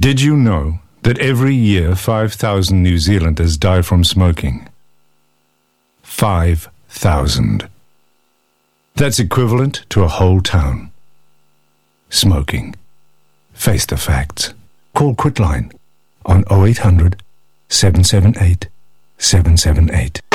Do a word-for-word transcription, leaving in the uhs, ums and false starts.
Did you know that every year five thousand New Zealanders die from smoking? five thousand. That's equivalent to a whole town. Smoking. Face the facts. Call Quitline on oh eight hundred, seven seven eight, seven seven eight.